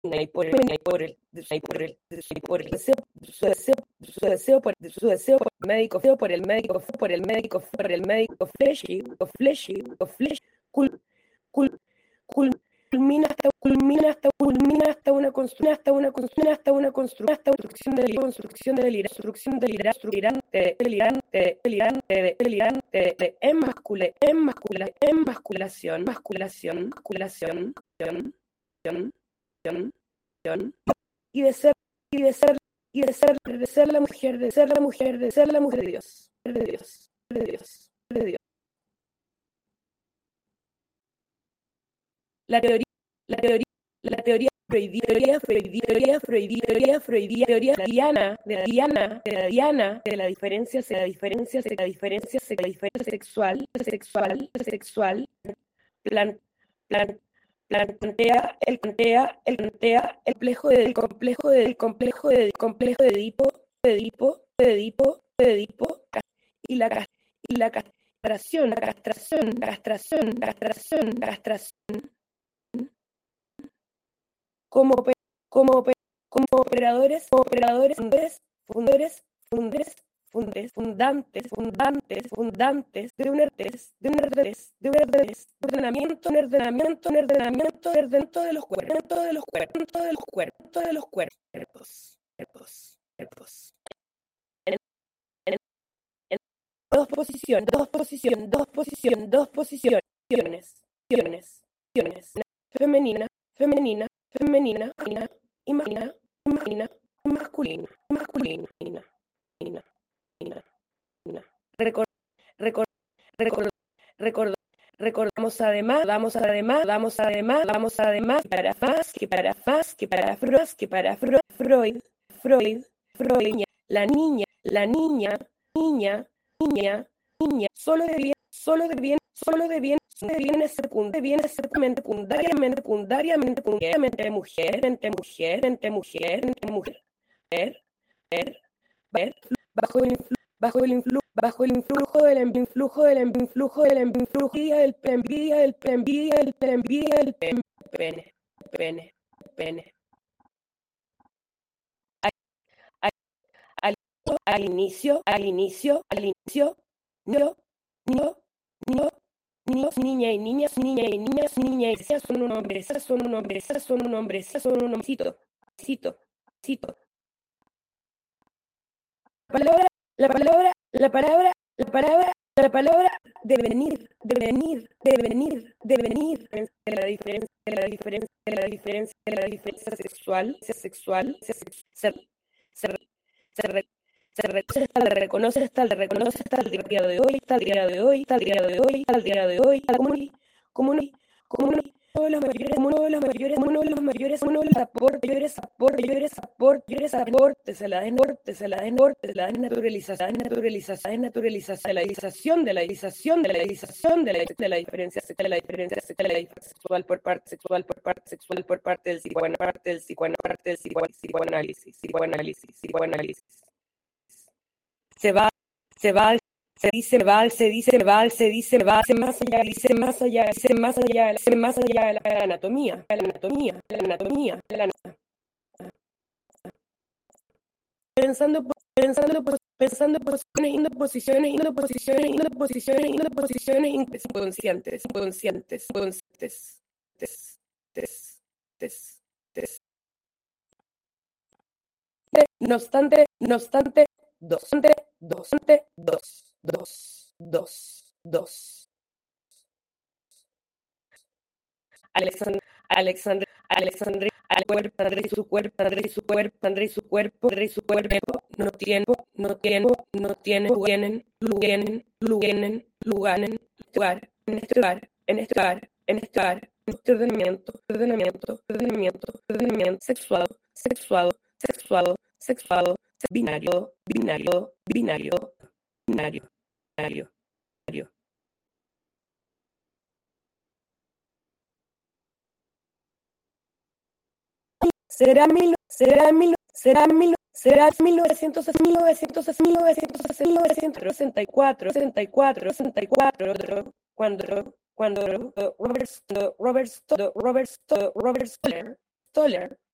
y por el su deseo por el médico, fleshy, culmina hasta una construcción delirante de emasculación, y de ser la mujer de Dios, La teoría freudiana de la diferencia sexual, plantea el complejo de Edipo y la castración como operadores fundantes de un ordenamiento dentro de los cuerpos. Dos posiciones. Femenina y masculina. Recordamos además que para Freud, la niña solo deviene secundariamente mujer, bajo el influjo del pene. Al inicio, niña y niñas son un hombre, cito. La palabra devenir de la diferencia sexual se reconoce hasta el día de hoy, como uno de los mayores aportes a la desnaturalización de la diferencia sexual por parte del psicoanálisis. Se dice más allá de la anatomía. Pensando posiciones inconscientes. No obstante, Alexandre y su cuerpo no tienen lugar en este ordenamiento sexuado, binario. Será 1964 cuando Robert Stoller